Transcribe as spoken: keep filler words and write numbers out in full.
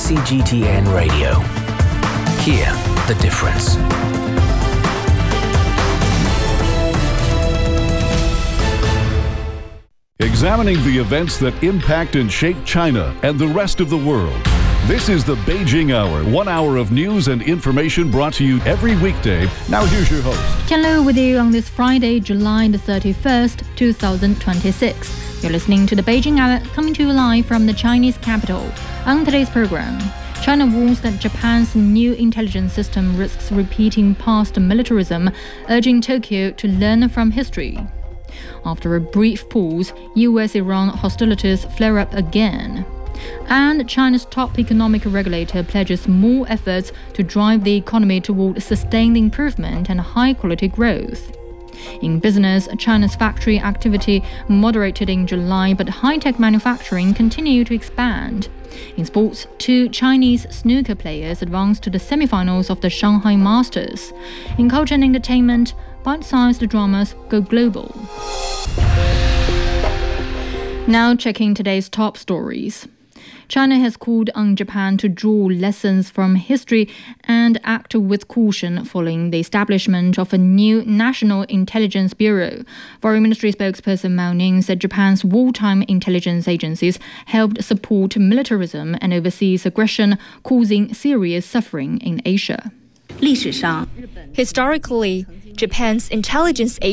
C G T N Radio. Hear the difference. Examining the events that impact and shape China and the rest of the world. This is the Beijing Hour, one hour of news and information brought to you every weekday. Now here's your host. Qian Lu with you on this Friday, July the thirty-first, two thousand twenty-six. You're listening to the Beijing Hour, coming to you live from the Chinese capital. On today's program, China warns that Japan's new intelligence system risks repeating past militarism, urging Tokyo to learn from history. After a brief pause, U S Iran hostilities flare up again. And China's top economic regulator pledges more efforts to drive the economy toward sustained improvement and high-quality growth. In business, China's factory activity moderated in July, but high-tech manufacturing continued to expand. In sports, two Chinese snooker players advanced to the semi-finals of the Shanghai Masters. In culture and entertainment, bite-sized dramas go global. Now checking today's top stories. China has called on Japan to draw lessons from history and act with caution following the establishment of a new National Intelligence Bureau. Foreign Ministry spokesperson Mao Ning said Japan's wartime intelligence agencies helped support militarism and overseas aggression, causing serious suffering in Asia. Historically, Japan's intelligence